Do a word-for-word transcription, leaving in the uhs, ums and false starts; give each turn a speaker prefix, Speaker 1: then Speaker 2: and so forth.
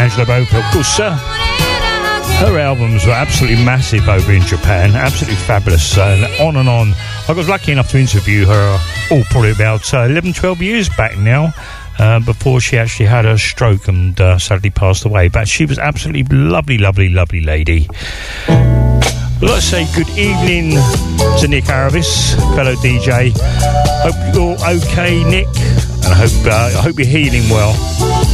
Speaker 1: Angela Bofill. Of course, uh, her albums were absolutely massive over in Japan, absolutely fabulous, and on and on. I was lucky enough to interview her, oh, probably about uh, eleven, twelve years back now, uh, before she actually had her stroke and uh, sadly passed away. But she was absolutely lovely, lovely, lovely lady. Well, let's say good evening to Nick Aravis, fellow D J. Hope you're okay, Nick, and I hope uh, I hope you're healing well.